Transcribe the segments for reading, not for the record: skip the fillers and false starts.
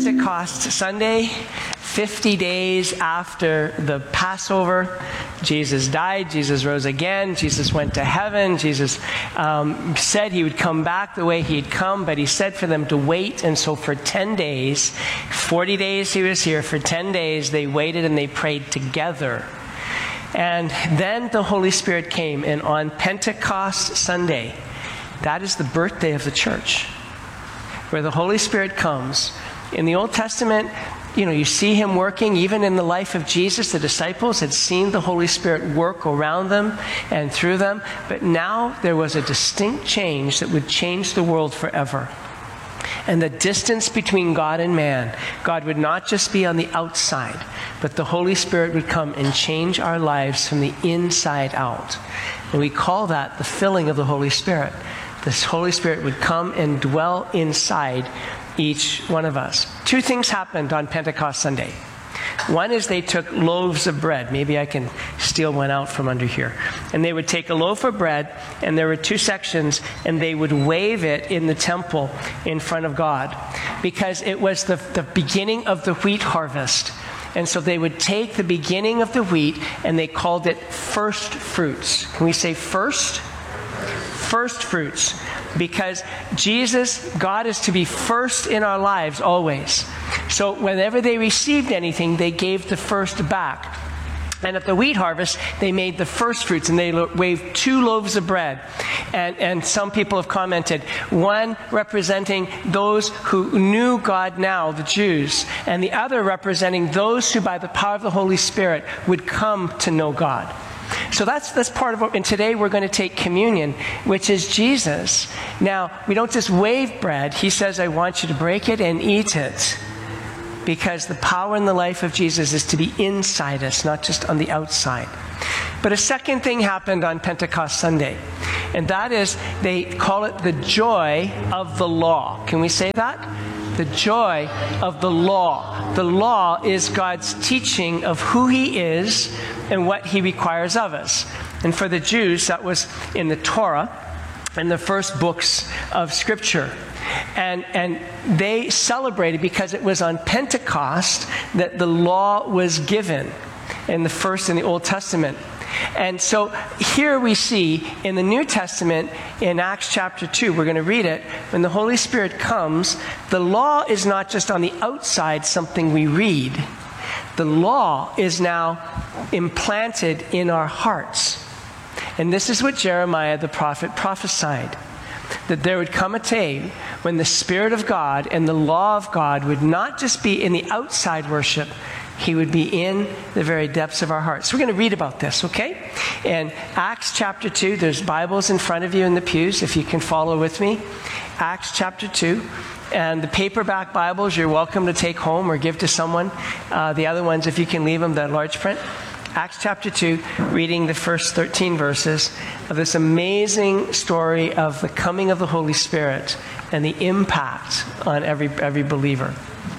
Pentecost Sunday, 50 days after the Passover. Jesus died, Jesus rose again, Jesus went to heaven, Jesus said he would come back the way he had come, but he said for them to wait. And so for 10 days, 40 days he was here, for 10 days they waited and they prayed together. And then the Holy Spirit came, and on Pentecost Sunday, that is the birthday of the church, where the Holy Spirit comes. In the Old Testament, you see him working. Even in the life of Jesus, the disciples had seen the Holy Spirit work around them and through them. But now there was a distinct change that would change the world forever. And the distance between God and man, God would not just be on the outside, but the Holy Spirit would come and change our lives from the inside out. And we call that the filling of the Holy Spirit. This Holy Spirit would come and dwell inside each one of us. Two things happened on Pentecost Sunday. One is they took loaves of bread. Maybe I can steal one out from under here. And they would take a loaf of bread, and there were two sections, and they would wave it in the temple in front of God, because it was the beginning of the wheat harvest. And so they would take the beginning of the wheat, and they called it first fruits. Can we say first? First fruits. Because God is to be first in our lives always. So whenever they received anything, they gave the first back. And at the wheat harvest, they made the first fruits, and they waved 2 loaves of bread. And some people have commented, one representing those who knew God now, the Jews, and the other representing those who by the power of the Holy Spirit would come to know God. So that's part of what, and today we're going to take communion, which is Jesus. Now, we don't just wave bread. He says, I want you to break it and eat it, because the power and the life of Jesus is to be inside us, not just on the outside. But a second thing happened on Pentecost Sunday, and that is they call it the joy of the law. Can we say that? The joy of the law. The law is God's teaching of who he is and what he requires of us. And for the Jews, that was in the Torah and the first books of Scripture. And they celebrated because it was on Pentecost that the law was given in the Old Testament. And so here we see in the New Testament, in Acts chapter 2, we're going to read it, when the Holy Spirit comes, the law is not just on the outside, something we read. The law is now implanted in our hearts. And this is what Jeremiah the prophet prophesied, that there would come a day when the Spirit of God and the law of God would not just be in the outside worship, he would be in the very depths of our hearts. So we're going to read about this, okay? In Acts chapter 2, there's Bibles in front of you in the pews, if you can follow with me. Acts chapter 2. And the paperback Bibles, you're welcome to take home or give to someone. The other ones, if you can leave them, the large print. Acts chapter 2, reading the first 13 verses of this amazing story of the coming of the Holy Spirit and the impact on every believer.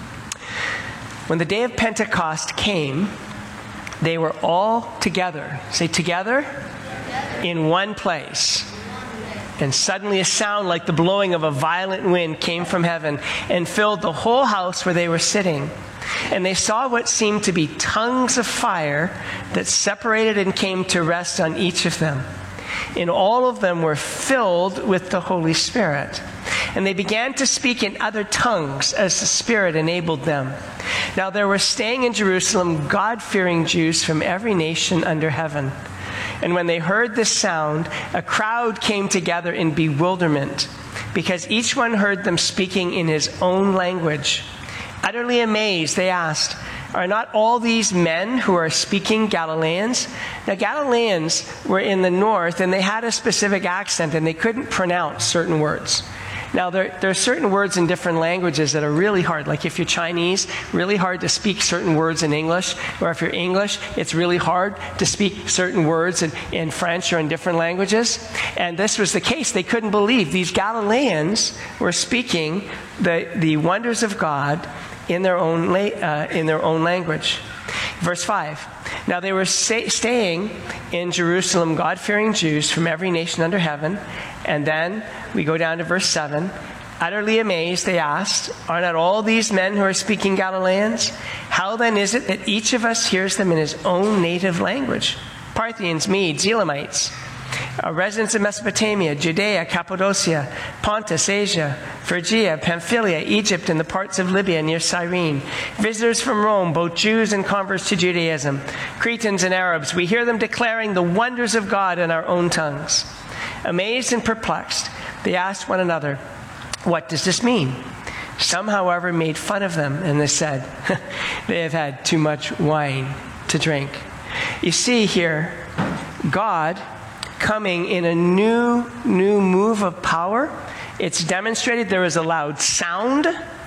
When the day of Pentecost came, they were all together. Say together. In one place. And suddenly a sound like the blowing of a violent wind came from heaven and filled the whole house where they were sitting. And they saw what seemed to be tongues of fire that separated and came to rest on each of them. And all of them were filled with the Holy Spirit. And they began to speak in other tongues as the Spirit enabled them. Now there were staying in Jerusalem God-fearing Jews from every nation under heaven. And when they heard this sound, a crowd came together in bewilderment, because each one heard them speaking in his own language. Utterly amazed, they asked, are not all these men who are speaking Galileans? Now, Galileans were in the north, and they had a specific accent, and they couldn't pronounce certain words. Now, there are certain words in different languages that are really hard. Like if you're Chinese, really hard to speak certain words in English. Or if you're English, it's really hard to speak certain words in French or in different languages. And this was the case. They couldn't believe these Galileans were speaking the wonders of God in their own language. Verse 5. Now they were staying in Jerusalem, God-fearing Jews from every nation under heaven. And then we go down to verse 7. Utterly amazed, they asked, "Are not all these men who are speaking Galileans? How then is it that each of us hears them in his own native language? Parthians, Medes, Elamites, residents of Mesopotamia, Judea, Cappadocia, Pontus, Asia, Phrygia, Pamphylia, Egypt, and the parts of Libya near Cyrene. Visitors from Rome, both Jews and converts to Judaism, Cretans and Arabs. We hear them declaring the wonders of God in our own tongues." Amazed and perplexed, they asked one another, "What does this mean?" Some, however, made fun of them, and they said, "They have had too much wine to drink." You see here, God coming in a new move of power. It's demonstrated. There is a loud sound.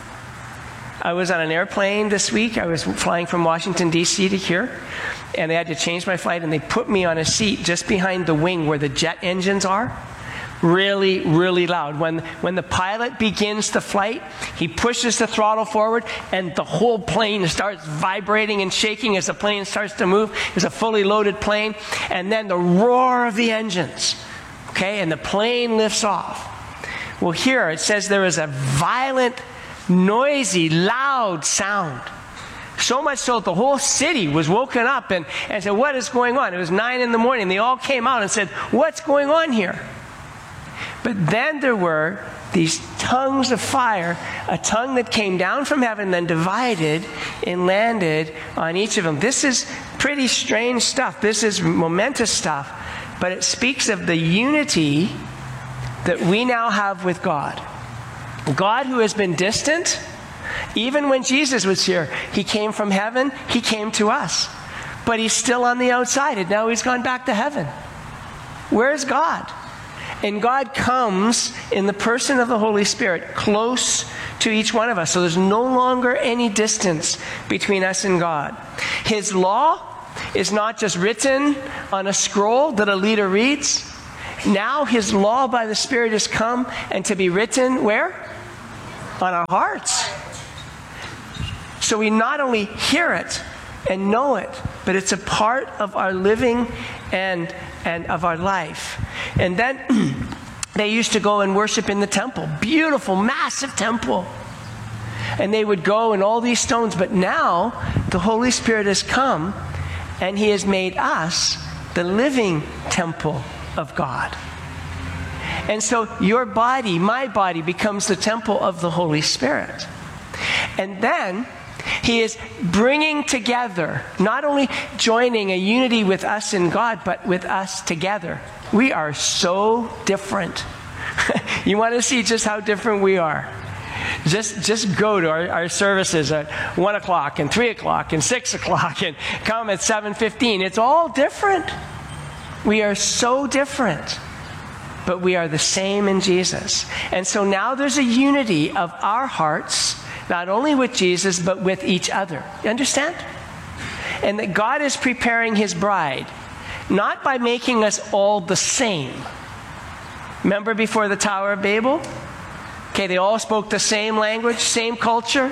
I was on an airplane this week. I was flying from Washington, D.C. to here, and they had to change my flight, and they put me on a seat just behind the wing where the jet engines are. Really, really loud. When the pilot begins the flight, he pushes the throttle forward, and the whole plane starts vibrating and shaking as the plane starts to move. It's a fully loaded plane. And then the roar of the engines. Okay, and the plane lifts off. Well, here it says there is a violent, noisy, loud sound. So much so that the whole city was woken up and said, "What is going on?" It was 9 a.m. They all came out and said, "What's going on here?" But then there were these tongues of fire, a tongue that came down from heaven, then divided and landed on each of them. This is pretty strange stuff. This is momentous stuff. But it speaks of the unity that we now have with God. God, who has been distant, even when Jesus was here, he came from heaven, he came to us. But he's still on the outside, and now he's gone back to heaven. Where's God? And God comes in the person of the Holy Spirit close to each one of us. So there's no longer any distance between us and God. His law is not just written on a scroll that a leader reads. Now his law by the Spirit has come and to be written where? On our hearts. So we not only hear it and know it, but it's a part of our living and of our life. And then they used to go and worship in the temple. Beautiful, massive temple. And they would go in all these stones. But now the Holy Spirit has come and he has made us the living temple of God. And so your body, my body, becomes the temple of the Holy Spirit. And then he is bringing together, not only joining a unity with us and God, but with us together. We are so different. You want to see just how different we are? Just go to our services at 1 o'clock and 3 o'clock and 6 o'clock and come at 7:15. It's all different. We are so different. But we are the same in Jesus. And so now there's a unity of our hearts, not only with Jesus, but with each other. You understand? And that God is preparing his bride, not by making us all the same. Remember before the Tower of Babel? Okay, they all spoke the same language, same culture.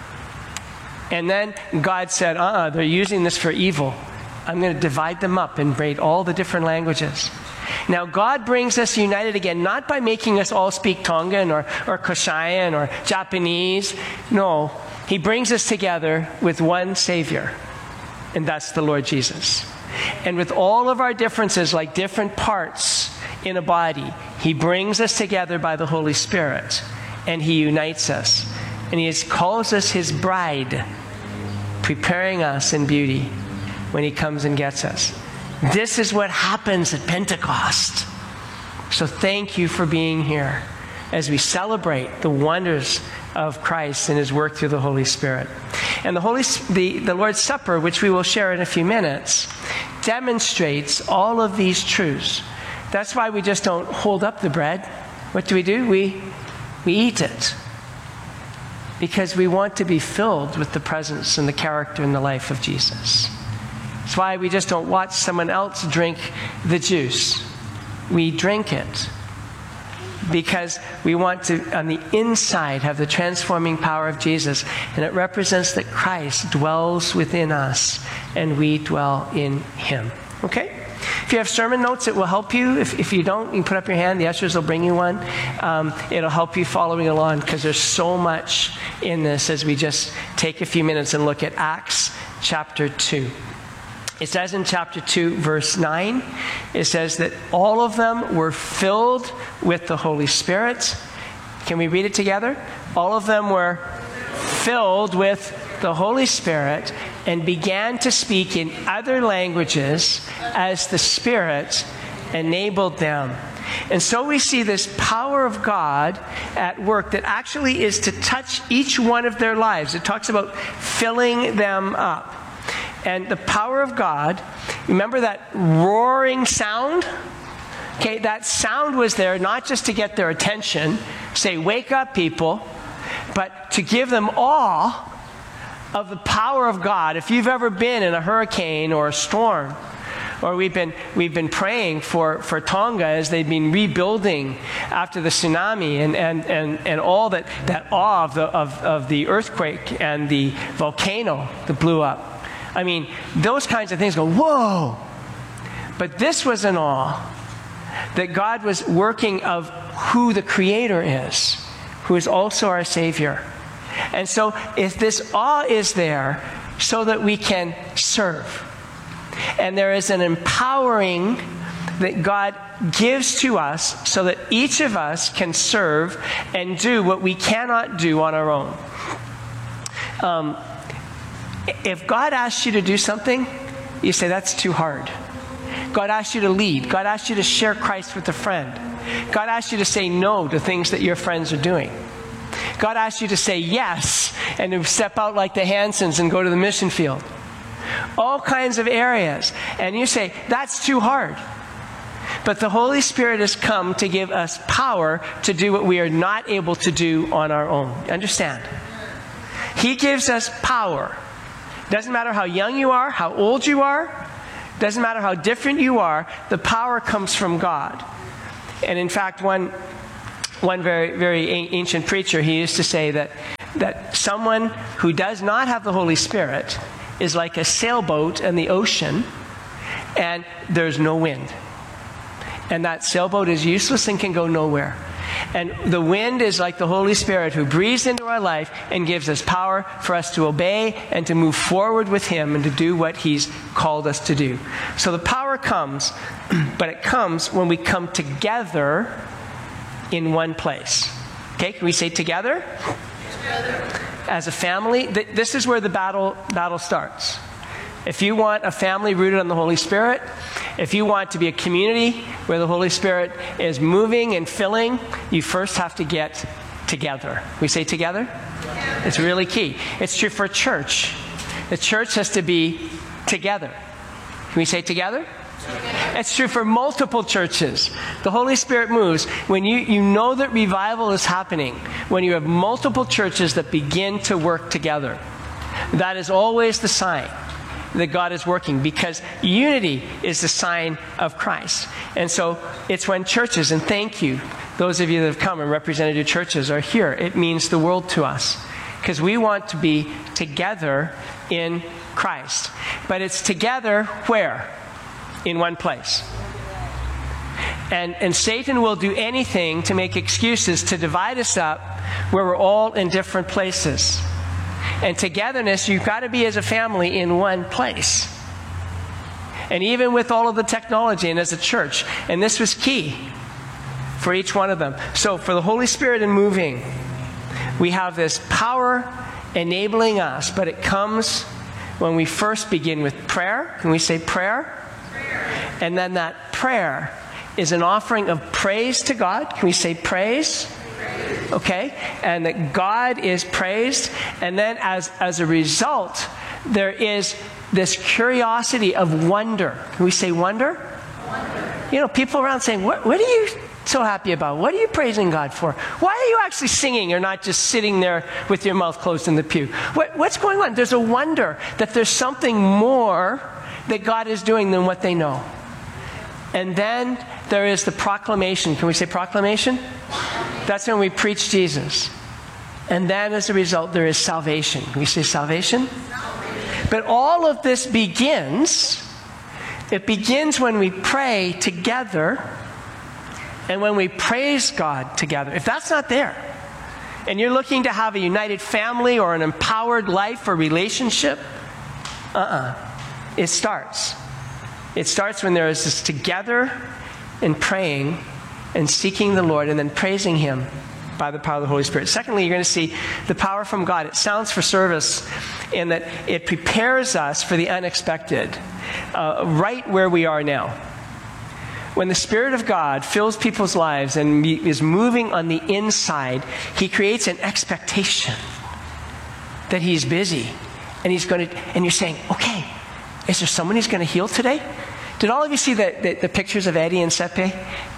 And then God said, they're using this for evil. I'm going to divide them up and braid all the different languages. Now, God brings us united again, not by making us all speak Tongan or Koshayan or Japanese. No, he brings us together with one Savior, and that's the Lord Jesus. And with all of our differences, like different parts in a body, he brings us together by the Holy Spirit, and he unites us. And he calls us his bride, preparing us in beauty when he comes and gets us. This is what happens at Pentecost. So thank you for being here as we celebrate the wonders of Christ and his work through the Holy Spirit. And the Lord's Supper, which we will share in a few minutes, demonstrates all of these truths. That's why we just don't hold up the bread. What do? We eat it. Because we want to be filled with the presence and the character and the life of Jesus. That's why we just don't watch someone else drink the juice. We drink it because we want to, on the inside, have the transforming power of Jesus. And it represents that Christ dwells within us and we dwell in him. Okay? If you have sermon notes, it will help you. If you don't, you can put up your hand. The ushers will bring you one. It'll help you following along, because there's so much in this as we just take a few minutes and look at Acts chapter 2. It says in chapter 2, verse 9, it says that all of them were filled with the Holy Spirit. Can we read it together? All of them were filled with the Holy Spirit and began to speak in other languages as the Spirit enabled them. And so we see this power of God at work that actually is to touch each one of their lives. It talks about filling them up. And the power of God, remember that roaring sound? Okay, that sound was there not just to get their attention, say, wake up, people, but to give them awe of the power of God. If you've ever been in a hurricane or a storm, or we've been praying for Tonga as they've been rebuilding after the tsunami and all that awe of the earthquake and the volcano that blew up. I mean, those kinds of things go, whoa! But this was an awe that God was working of who the Creator is, who is also our Savior. And so if this awe is there so that we can serve, and there is an empowering that God gives to us so that each of us can serve and do what we cannot do on our own. If God asks you to do something, you say, that's too hard. God asks you to lead. God asks you to share Christ with a friend. God asks you to say no to things that your friends are doing. God asks you to say yes and to step out like the Hansons and go to the mission field. All kinds of areas. And you say, that's too hard. But the Holy Spirit has come to give us power to do what we are not able to do on our own. Understand? He gives us power. Doesn't matter how young you are, how old you are. Doesn't matter how different you are. The power comes from God. And in fact, one very, very ancient preacher, he used to say that someone who does not have the Holy Spirit is like a sailboat in the ocean, and there's no wind. And that sailboat is useless and can go nowhere. And the wind is like the Holy Spirit who breathes into our life and gives us power for us to obey and to move forward with Him and to do what He's called us to do. So the power comes, but it comes when we come together in one place. Okay, can we say together? Together. As a family, this is where the battle starts. If you want a family rooted on the Holy Spirit, if you want to be a community where the Holy Spirit is moving and filling, you first have to get together. We say together? Yeah. It's really key. It's true for church. The church has to be together. Can we say together? It's true for multiple churches. The Holy Spirit moves when you know that revival is happening, when you have multiple churches that begin to work together. That is always the sign that God is working, because unity is the sign of Christ. And so it's when churches, and thank you, those of you that have come and represented your churches are here. It means the world to us, because we want to be together in Christ. But it's together where? In one place. And Satan will do anything to make excuses to divide us up where we're all in different places. And togetherness, you've got to be as a family in one place. And even with all of the technology and as a church. And this was key for each one of them. So for the Holy Spirit in moving, we have this power enabling us. But it comes when we first begin with prayer. Can we say prayer? Prayer. And then that prayer is an offering of praise to God. Can we say praise? Okay, and that God is praised, and then as a result, there is this curiosity of wonder. Can we say wonder? Wonder. You know, people around saying, what are you so happy about? What are you praising God for? Why are you actually singing or not just sitting there with your mouth closed in the pew? What's going on? There's a wonder that there's something more that God is doing than what they know. And then there is the proclamation. Can we say proclamation? That's when we preach Jesus. And then as a result, there is salvation. Can we say salvation? But all of this begins It begins when we pray together and when we praise God together. If that's not there, and you're looking to have a united family or an empowered life or relationship, it starts. It starts when there is this together and praying and seeking the Lord and then praising Him by the power of the Holy Spirit. Secondly, you're going to see the power from God. It sounds for service in that it prepares us for the unexpected, right where we are now. When the Spirit of God fills people's lives and is moving on the inside, He creates an expectation that He's busy and He's going to, and you're saying, okay, is there someone He's going to heal today? Did all of you see the pictures of Eddie and Sepe?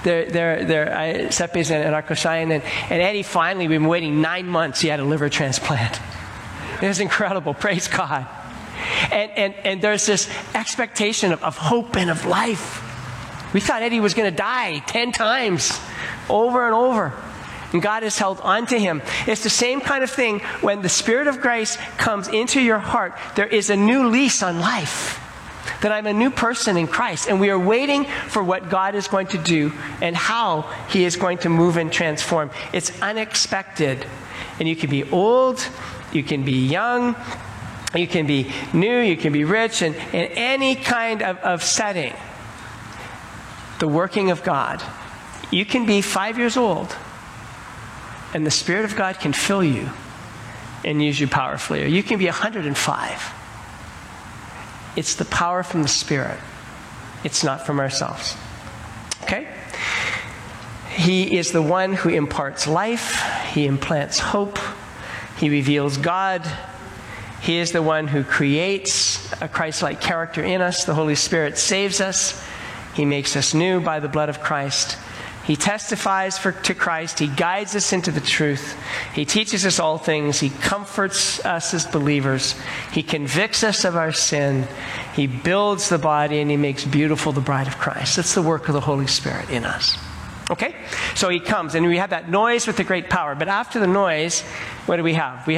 Sepe's in Arcoshayan, and Eddie finally, we've been waiting 9 months. He had a liver transplant. It was incredible. Praise God. And there's this expectation of hope and of life. We thought Eddie was going to die 10 times, over and over. And God has held on to him. It's the same kind of thing when the Spirit of grace comes into your heart. There is a new lease on life. That I'm a new person in Christ. And we are waiting for what God is going to do and how He is going to move and transform. It's unexpected. And you can be old, you can be young, you can be new, you can be rich, and in any kind of setting. The working of God. You can be 5 years old, and the Spirit of God can fill you and use you powerfully. Or you can be 105. It's the power from the Spirit. It's not from ourselves. Okay? He is the one who imparts life. He implants hope. He reveals God. He is the one who creates a Christ-like character in us. The Holy Spirit saves us. He makes us new by the blood of Christ. He testifies to Christ. He guides us into the truth. He teaches us all things. He comforts us as believers. He convicts us of our sin. He builds the body, and He makes beautiful the bride of Christ. That's the work of the Holy Spirit in us. Okay? So He comes, and we have that noise with the great power. But after the noise, what do we have?